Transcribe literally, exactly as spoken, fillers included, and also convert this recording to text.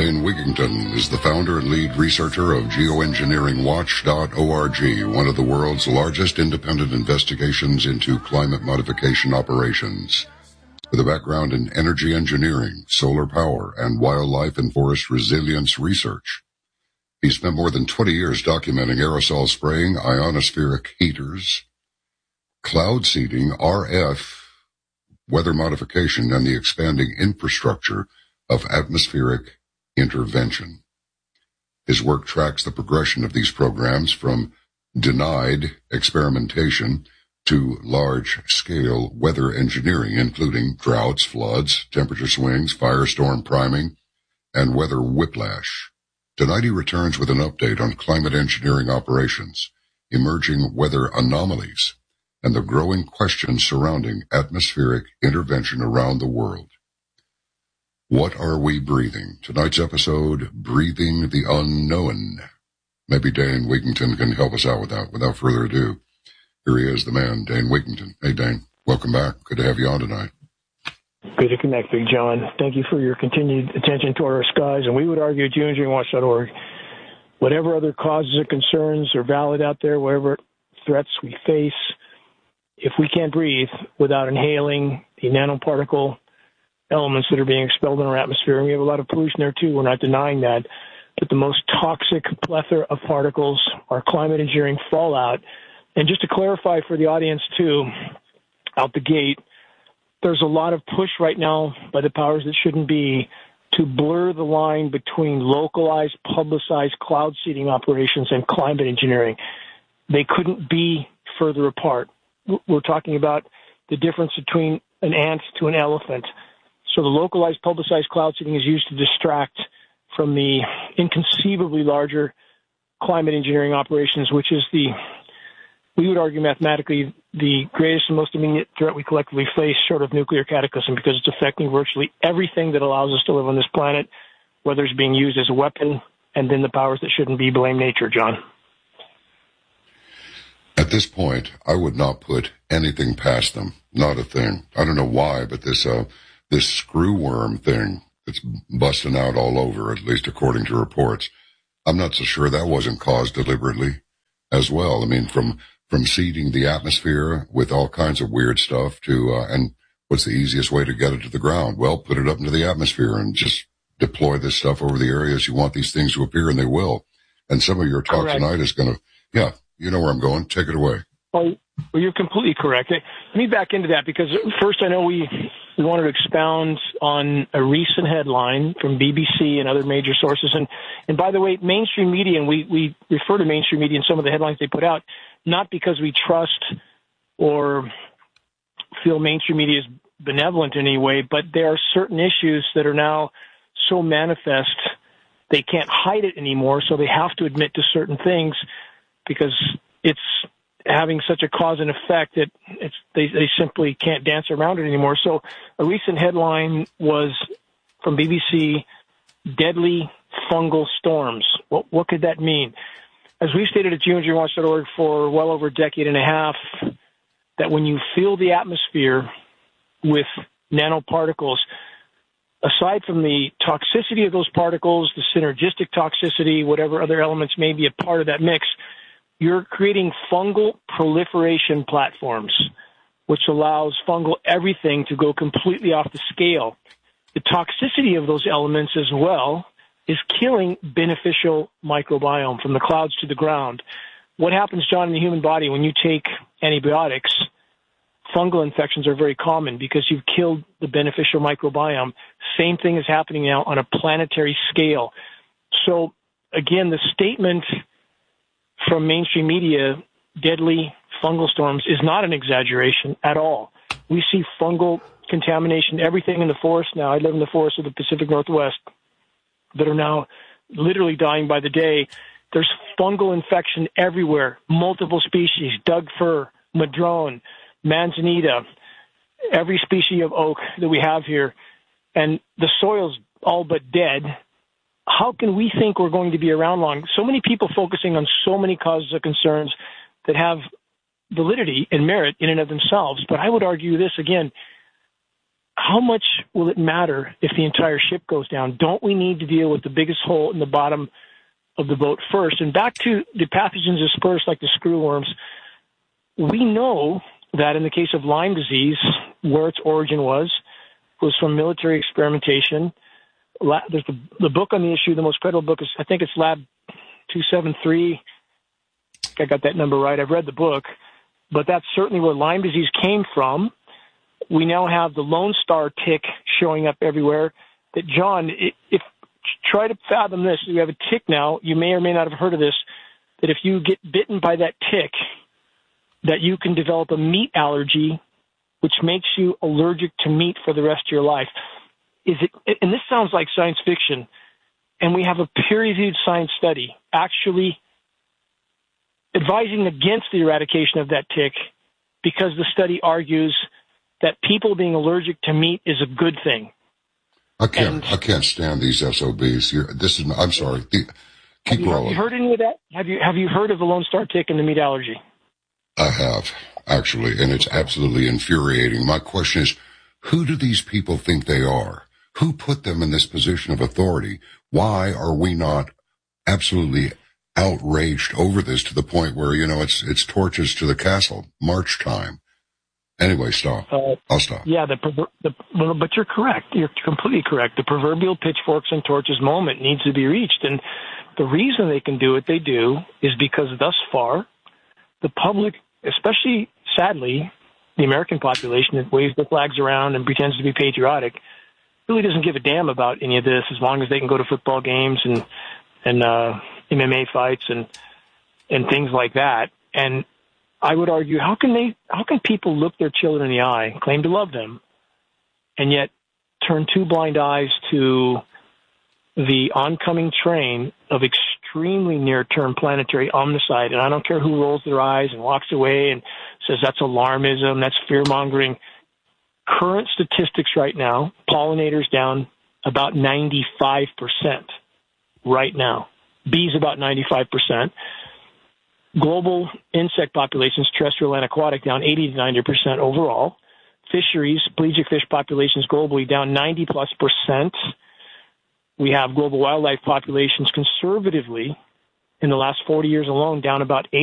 Dane Wigington is the founder and lead researcher of geoengineering watch dot org, one of the world's largest independent investigations into climate modification operations. With a background in energy engineering, solar power, and wildlife and forest resilience research, he spent more than twenty years documenting aerosol spraying, ionospheric heaters, cloud seeding, R F, weather modification, and the expanding infrastructure of atmospheric intervention. His work tracks the progression of these programs from denied experimentation to large-scale weather engineering, including droughts, floods, temperature swings, firestorm priming, and weather whiplash. Tonight he returns with an update on climate engineering operations, emerging weather anomalies, and the growing questions surrounding atmospheric intervention around the world. What are we breathing? Tonight's episode, Breathing the Unknown. Maybe Dane Wigington can help us out with that. Without further ado, here he is, the man, Dane Wigington. Hey, Dane, welcome back. Good to have you on tonight. Good to connect, Big John. Thank you for your continued attention to our skies. And we would argue at geoengineering watch dot org, whatever other causes or concerns are valid out there, whatever threats we face, if we can't breathe without inhaling the nanoparticle elements that are being expelled in our atmosphere, and we have a lot of pollution there too, we're not denying that, but the most toxic plethora of particles are climate engineering fallout. And just to clarify for the audience too, out the gate, there's a lot of push right now by the powers that shouldn't be to blur the line between localized, publicized cloud seeding operations and climate engineering. They couldn't be further apart. We're talking about the difference between an ant to an elephant. So the localized, publicized cloud seeding is used to distract from the inconceivably larger climate engineering operations, which is the, we would argue mathematically, the greatest and most immediate threat we collectively face short of nuclear cataclysm, because it's affecting virtually everything that allows us to live on this planet, whether it's being used as a weapon, and then the powers that shouldn't be blame nature, John. At this point, I would not put anything past them. Not a thing. I don't know why, but this, uh, this screw worm thing that's busting out all over, at least according to reports, I'm not so sure that wasn't caused deliberately as well. I mean, from, from seeding the atmosphere with all kinds of weird stuff to, uh, and what's the easiest way to get it to the ground? Well, put it up into the atmosphere and just deploy this stuff over the areas you want these things to appear, and they will. And some of your talk Correct. Tonight is going to, yeah, you know where I'm going. Take it away. Well, well, you're completely correct. Let me back into that, because first I know we, we wanted to expound on a recent headline from B B C and other major sources. And, and by the way, mainstream media, and we, we refer to mainstream media in some of the headlines they put out, not because we trust or feel mainstream media is benevolent in any way, but there are certain issues that are now so manifest they can't hide it anymore, so they have to admit to certain things because it's having such a cause and effect that it's, they, they simply can't dance around it anymore. So a recent headline was from B B C, deadly fungal storms. What, what could that mean? As we've stated at geoengineering watch dot org for well over a decade and a half, that when you fill the atmosphere with nanoparticles, aside from the toxicity of those particles, the synergistic toxicity, whatever other elements may be a part of that mix, you're creating fungal proliferation platforms, which allows fungal everything to go completely off the scale. The toxicity of those elements as well is killing beneficial microbiome from the clouds to the ground. What happens, John, in the human body when you take antibiotics? Fungal infections are very common because you've killed the beneficial microbiome. Same thing is happening now on a planetary scale. So, again, the statement from mainstream media, deadly fungal storms, is not an exaggeration at all. We see fungal contamination, everything in the forest now. I live in the forest of the Pacific Northwest that are now literally dying by the day. There's fungal infection everywhere, multiple species, Doug fir, madrone, manzanita, every species of oak that we have here, and the soil's all but dead. How can we think we're going to be around long? So many people focusing on so many causes of concerns that have validity and merit in and of themselves. But I would argue this again. how much will it matter if the entire ship goes down? Don't we need to deal with the biggest hole in the bottom of the boat first? And back to the pathogens dispersed like the screwworms, we know that in the case of Lyme disease, where its origin was, was from military experimentation. There's the, the book on the issue, the most credible book is, I think it's Lab two seventy-three. I got that number right. I've read the book, but that's certainly where Lyme disease came from. We now have the Lone Star tick showing up everywhere. That, John, if try to fathom this. You have a tick now. You may or may not have heard of this, that if you get bitten by that tick, that you can develop a meat allergy, which makes you allergic to meat for the rest of your life. Is it? And this sounds like science fiction, and we have a peer-reviewed science study actually advising against the eradication of that tick because the study argues that people being allergic to meat is a good thing. I can't. And, I can't stand these S O Bs. You're, this is. I'm sorry. The, keep have you, rolling. Have you heard any of that? Have you Have you heard of the Lone Star tick and the meat allergy? I have, actually, and it's absolutely infuriating. My question is, who do these people think they are? Who put them in this position of authority? Why are we not absolutely outraged over this to the point where, you know, it's it's torches to the castle, march time? Anyway, stop. Uh, I'll stop. Yeah, the, the but you're correct. You're completely correct. The proverbial pitchforks and torches moment needs to be reached. And the reason they can do what they do is because thus far, the public, especially, sadly, the American population that waves the flags around and pretends to be patriotic, really doesn't give a damn about any of this as long as they can go to football games and and uh, M M A fights and and things like that. And I would argue, how can they? How can people look their children in the eye, claim to love them, and yet turn two blind eyes to the oncoming train of extremely near-term planetary omnicide? And I don't care who rolls their eyes and walks away and says that's alarmism, that's fear-mongering. Current statistics right now, pollinators down about ninety-five percent right now. Bees about ninety-five percent. Global insect populations, terrestrial and aquatic, down eighty to ninety percent overall. Fisheries, pelagic fish populations globally down ninety plus percent. We have global wildlife populations conservatively in the last forty years alone down about